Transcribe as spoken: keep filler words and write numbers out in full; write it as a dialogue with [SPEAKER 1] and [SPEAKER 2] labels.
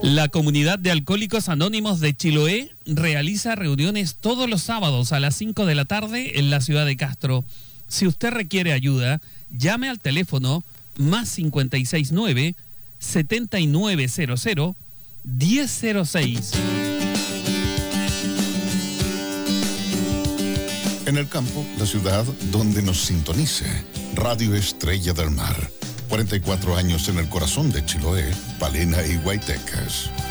[SPEAKER 1] La comunidad de Alcohólicos Anónimos de Chiloé realiza reuniones todos los sábados a las cinco de la tarde en la ciudad de Castro. Si usted requiere ayuda, llame al teléfono más cincuenta y seis nueve, setenta y nueve cero cero, diez cero seis.
[SPEAKER 2] En el campo, la ciudad donde nos sintonice. Radio Estrella del Mar. cuarenta y cuatro años en el corazón de Chiloé, Palena y Guaytecas.